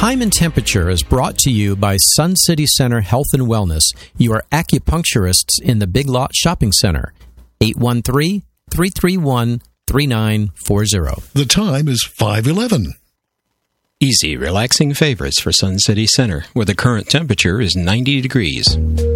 Time and Temperature is brought to you by Sun City Center Health and Wellness, your acupuncturists in the Big Lot Shopping Center. 813-331-3940. The time is 5:11. Easy, relaxing favorites for Sun City Center, where the current temperature is 90 degrees.